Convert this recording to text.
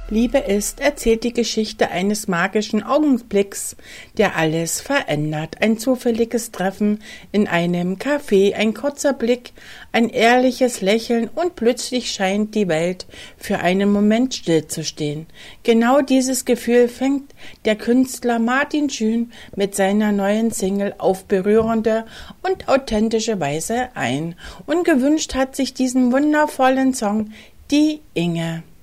Liebe ist erzählt die Geschichte eines magischen Augenblicks, der alles verändert. Ein zufälliges Treffen in einem Café, ein kurzer Blick, ein ehrliches Lächeln und plötzlich scheint die Welt für einen Moment stillzustehen. Genau dieses Gefühl fängt der Künstler Martin Schün mit seiner neuen Single auf berührende und authentische Weise ein. Und gewünscht hat sich diesen wundervollen Song die Inge.